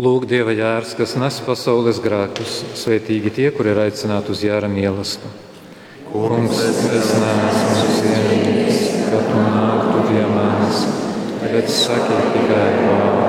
Lūk, Dieva jērs, kas nes pasaules grēkus, svētīgi tie, kuri ir aicināti uz jēra mīlestību. Kungs, es neesmu cienīgs, ka tu nāktu pie manis, bet saki tikai vārdu.